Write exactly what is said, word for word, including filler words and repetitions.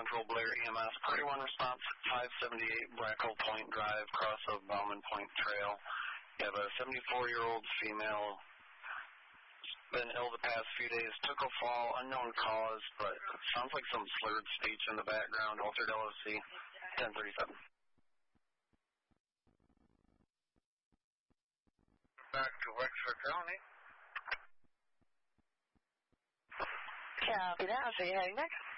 Central Blair E M S. Priority one response, five seventy-eight Blackle Point Drive, cross of Bauman Point Trail. You have a seventy-four-year-old female, been ill the past few days, took a fall, unknown cause, but it sounds like some slurred speech in the background, altered L O C, ten thirty-seven. Back to Wexford County. Copy that. I'll see you heading next.